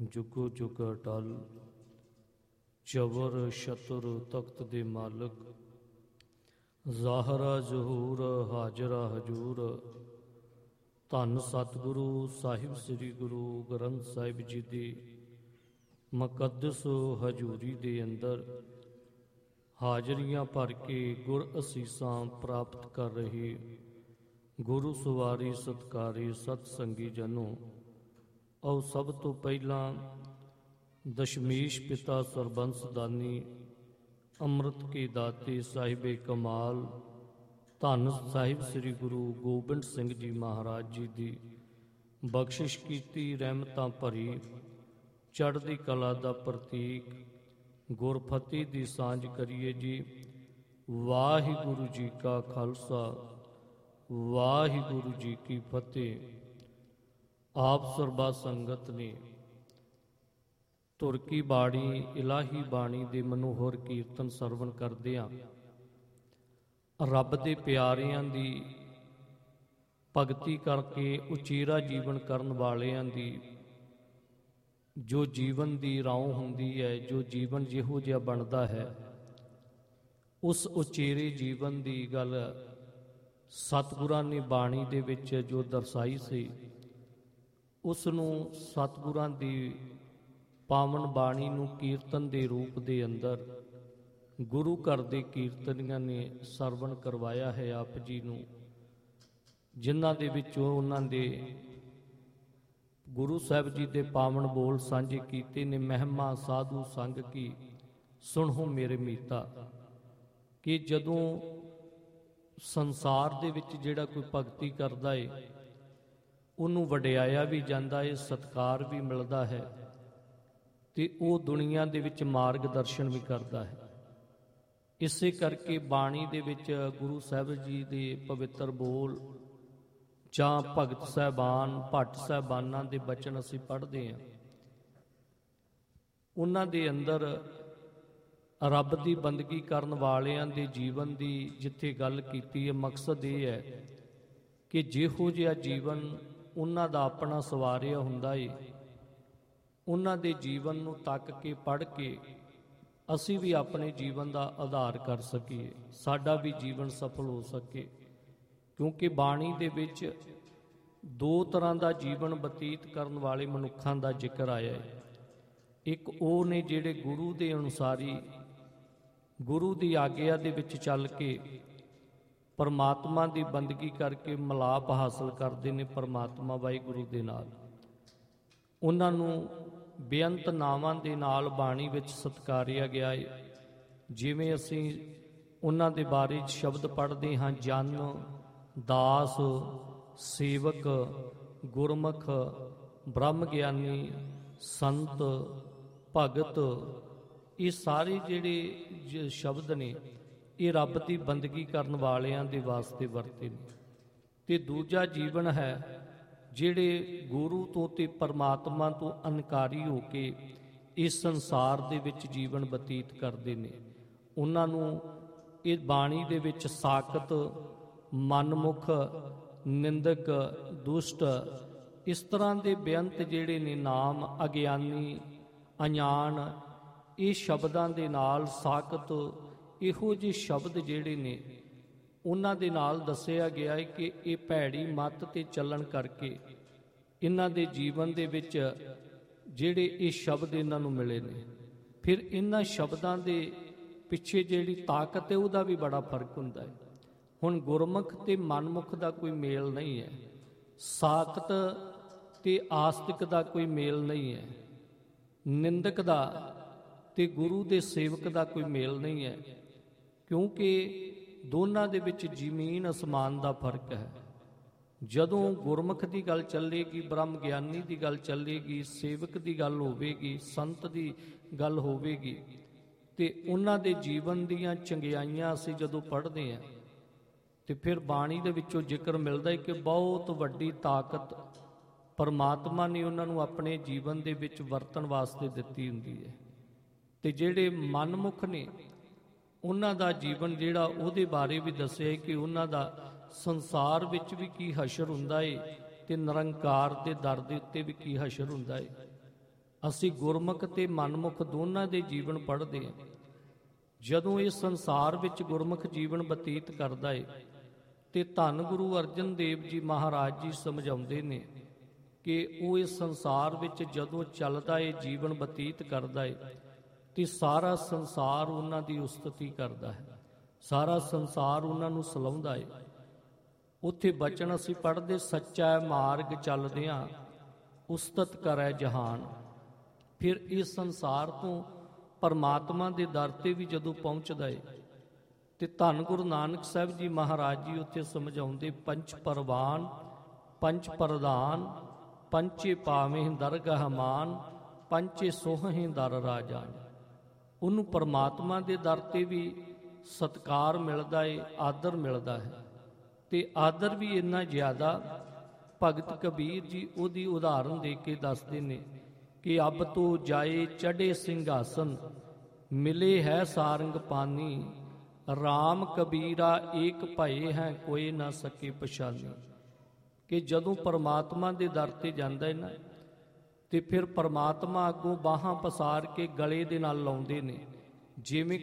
जुगो जुग अटल जबर शतर तख्त दे मालक ज़ाहरा जहूर हाजरा हजूर धन सतगुरु साहिब श्री गुरु ग्रंथ साहिब जी दी मुकद्दस हजूरी दे अंदर हाजरियां भर के गुर असीसां प्राप्त कर रहे गुरु सवारी सत्कारी सतसंगी जनों, और सब तो पहला दशमेश पिता सरबंस दानी अमृत के दाते साहिबे कमाल धन साहिब श्री गुरु गोबिंद सिंह जी महाराज जी की बख्शिश कीती रहमतां भरी चढ़दी कला दा प्रतीक गुरफतेह दी सांझ करिए जी। वाहिगुरु जी का खालसा वाहिगुरु जी की फतेह। आप सरबा संगत ने तुर की बाणी इलाही बाणी दे मनोहर कीर्तन सरवण करदियां रब दे प्यारियां दी भगती करके उचेरा जीवन करन वालियां दी जो जीवन दी राह हुंदी है, जो जीवन जिहो जिहा बनदा है, उस उचेरे जीवन दी गल सतगुरां ने बाणी दे विच जो दर्शाई सी, उसनूं सतगुरां दी पावन बाणी नूं कीर्तन दे रूप दे अंदर गुरु घर दे कीर्तनियां ने सरवण करवाया है आप जी नूं, जिन्हां दे विचों उन्हां दे गुरु साहिब जी दे पावन बोल सांझे कीते ने। महिमा साधु संग की सुणो मेरे मीता, कि जदों संसार दे विच जिहड़ा कोई भगती करदा है उन्होंने वडियाया भी जाता है, सत्कार भी मिलता है, तो वो दुनिया दे विच मार्गदर्शन भी करता है। इसे करके बाणी दे विच गुरु साहिब जी दे पवित्र बोल जां भगत साहबान भट्ट साहबानां दे बचन असीं पढ़दे हां, उन्हां दे अंदर रब दी बंदगी करन वालियां दे जीवन दी जिथे गल कीती है, मकसद ये है कि जिहो जिहा जीवन उन्हां दा अपना सवारिया हुंदा है, उन्हां दे जीवन नूं तक के पढ़ के असीं भी अपने जीवन का आधार कर सकीए, साडा भी जीवन सफल हो सके। क्योंकि बाणी दे विच दो तरह का जीवन बतीत करन वाले मनुखां दा जिक्र आया है। एक वो ने जिहड़े गुरु दे अनुसारी गुरु की आग्या दे विच चल के परमात्मा की बंदगी करके मिलाप हासिल करते हैं परमात्मा वाहिगुरु दे नाल। उन्हां नूं बेअंत नावां दे नाल बाणी विच सत्कारिया गया है। जिवें असीं उन्हां दे बारे शब्द पढ़ते हाँ, जन दास सेवक गुरमुख ब्रह्म ज्ञानी संत भगत, ये सारे जिहड़े शब्द ने ये रब की बंदगी करन वालियां दे वास्ते वरते ने। ते दूजा जीवन है जिहड़े गुरु तो ते परमात्मा तो अनकारी हो के इस संसार दे विच जीवन बतीत करते हैं। उन्हां नूं इस बाणी दे विच साकत मनमुख निंदक दुष्ट इस तरह के बेअंत जिहड़े ने नाम अज्ञानी अनजान ये शब्दां दे नाल साकत इहो जे शब्द जिहड़े ने उन्हां दे नाल दस्सिया गया है कि ये भैड़ी मत ते चलन करके इन्हां दे जीवन दे विच जिहड़े ये शब्द इन्हां नूं मिले ने। फिर इन्हां शब्दां दे पिछे जिहड़ी ताकत है उहदा भी बड़ा फर्क हुंदा है। हुण गुरमुख ते मनमुख दा कोई मेल नहीं है, साकत ते आस्तिक दा कोई मेल नहीं है, निंदक दा ते गुरु दे सेवक दा कोई मेल नहीं है, क्योंकि दोनों दे विच जमीन आसमान दा फर्क है। जदों गुरमुख की गल चलेगी, ब्रह्म ज्ञानी की गल चलेगी, सेवक की गल होवेगी, संत की गल होवेगी, ते उन्हां दे जीवन दीयां चंगियाइयां असीं जदों पढ़दे हां ते फिर बाणी दे विचों जिक्र मिलदा है कि बहुत वड्डी ताकत परमात्मा ने उन्हां नूं अपने जीवन दे विच वरतन वास्ते दित्ती हुंदी है। ते जिहड़े मनमुख ने उन्हां दा जीवन जिहड़ा उहदे बारे भी दस्सिया है कि उन्हां दा संसार विच भी की हशर हुंदा है ते निरंकार दे दर दे उत्ते भी की हशर हुंदा है। ਅਸੀਂ ਗੁਰਮੁਖ ਤੇ ਮਨਮੁਖ ਦੋਨਾਂ ਦੇ ਜੀਵਨ ਪੜ੍ਹਦੇ ਹਾਂ। ਜਦੋਂ ਇਹ ਸੰਸਾਰ ਵਿੱਚ ਗੁਰਮੁਖ ਜੀਵਨ ਬਤੀਤ ਕਰਦਾ ਏ ਤੇ ਧੰਨ ਗੁਰੂ ਅਰਜਨ ਦੇਵ ਜੀ ਮਹਾਰਾਜ ਜੀ ਸਮਝਾਉਂਦੇ ਨੇ ਕਿ ਉਹ ਇਸ ਸੰਸਾਰ ਵਿੱਚ ਜਦੋਂ ਚੱਲਦਾ ਏ, ਜੀਵਨ ਬਤੀਤ ਕਰਦਾ ਏ, ਤੇ ਸਾਰਾ ਸੰਸਾਰ ਉਹਨਾਂ ਦੀ ਉਸਤਤੀ ਕਰਦਾ ਹੈ, ਸਾਰਾ ਸੰਸਾਰ ਉਹਨਾਂ ਨੂੰ ਸਲਾਹੁੰਦਾ ਏ। ਉੱਥੇ ਬਚਨ ਅਸੀਂ ਪੜ੍ਹਦੇ, ਸੱਚਾ ਮਾਰਗ ਚੱਲਦਿਆਂ ਉਸਤਤ ਕਰੈ ਜਹਾਨ। ਫਿਰ ਇਸ ਸੰਸਾਰ ਤੋਂ ਪਰਮਾਤਮਾ ਦੇ ਦਰ ਤੇ ਵੀ ਜਦੋਂ ਪਹੁੰਚਦਾ ਏ ਤੇ ਧੰਨ ਗੁਰੂ ਨਾਨਕ ਸਾਹਿਬ ਜੀ ਮਹਾਰਾਜ ਜੀ ਉੱਥੇ ਸਮਝਾਉਂਦੇ, ਪੰਚ ਪਰਵਾਨ ਪੰਚ ਪ੍ਰਧਾਨ ਪੰਚੇ ਪਾਵੇਂ ਦਰਗਾਹ ਮਾਨ ਪੰਚੇ ਸੋਹਹੀਂ ਦਰ ਰਾਜਾਨ। ਉਹਨੂੰ ਪਰਮਾਤਮਾ ਦੇ ਦਰ ਤੇ ਵੀ ਸਤਿਕਾਰ ਮਿਲਦਾ ਏ, ਆਦਰ ਮਿਲਦਾ ਹੈ। ਤੇ ਆਦਰ ਵੀ ਇੰਨਾ ਜ਼ਿਆਦਾ, ਭਗਤ ਕਬੀਰ ਜੀ ਉਹਦੀ ਉਦਾਹਰਨ ਦੇ ਕੇ ਦੱਸਦੇ ਨੇ ਕਿ ਅਬ ਤੋਂ ਜਾਏ ਚੜ੍ਹੇ ਸਿੰਘਾਸਨ ਮਿਲੇ ਹੈ ਸਾਰੰਗ ਪਾਨੀ ਰਾਮ ਕਬੀਰਾ ਏਕ ਭਏ ਹੈ ਕੋਈ ਨਾ ਸਕੇ ਪਛਾਨੀ। ਕਿ ਜਦੋਂ ਪਰਮਾਤਮਾ ਦੇ ਦਰ ਤੇ ਜਾਂਦਾ ਹੈ ਨਾ, ਤੇ ਫਿਰ ਪਰਮਾਤਮਾ ਅੱਗੋਂ ਬਾਹਾਂ ਪਸਾਰ ਕੇ ਗਲੇ ਦੇ ਨਾਲ ਲਾਉਂਦੇ ਨੇ, ਜਿਵੇਂ